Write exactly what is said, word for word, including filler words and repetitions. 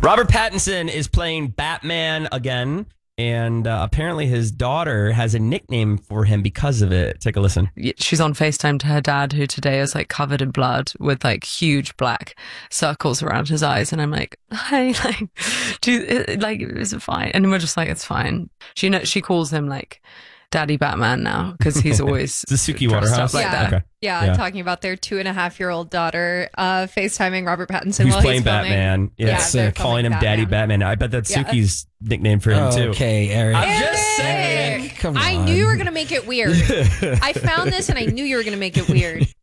Robert Pattinson is playing Batman again. And uh, apparently his daughter has a nickname for him because of it. Take a listen. She's on FaceTime to her dad, who today is like covered in blood with like huge black circles around his eyes. And I'm like, hi, like, do like, is it fine? And we're just like, it's fine. She knows, she calls him like Daddy Batman now because he's always the Suki Waterhouse like yeah. that. Okay. Yeah, Yeah. talking about their two and a half year old daughter uh, FaceTiming Robert Pattinson Who's while playing he's filming. Batman. Yeah, Yeah, they're calling him filming Daddy Batman. Batman. I bet that's Yeah. Suki's nickname for him too. Okay, Eric. I'm just saying. Eric, Come I on. knew you were going to make it weird. I found this and I knew you were going to make it weird.